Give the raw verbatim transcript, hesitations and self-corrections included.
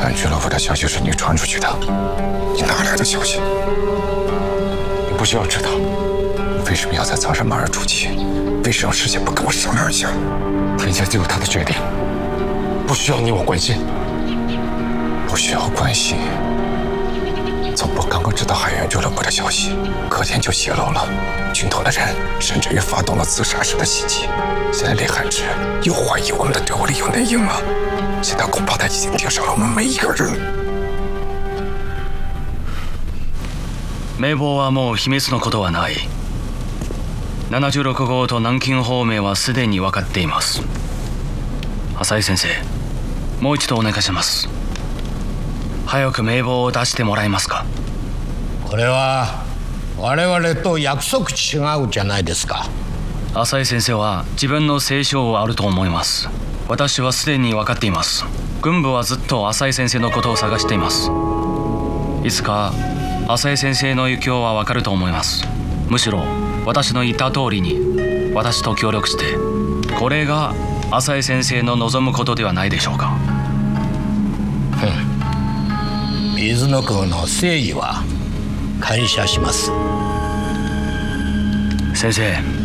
安俱乐部的消息是你传出去的，你哪来的消息？你不需要知道，为什么要在早上马尔出气？为什么事先不跟我商量一下？天下自有他的决定，不需要你我关心。不需要关心。总部刚刚知道海员俱乐部的消息，隔天就泄露了，军头的人甚至于发动了自杀式的袭击。现在李汉之又怀疑我们的队伍里有内应了，现在恐怕他已经盯上了我们每一个人。 名簿はもう秘密のことはない。ななじゅうろく号と南京方面はすでに分かっています。浅井先生、もう一度お願いします。早く名簿を出してもらえますか。 これは我々と約束違うじゃないですか。 浅井先生は自分の清少はあると思います。私はすでに分かっています。軍部はずっと浅井先生のことを探しています。いつか浅井先生の行方は分かると思います。むしろ私の言った通りに私と協力して、これが浅井先生の望むことではないでしょうか。 水野君の誠意は感謝します。 先生、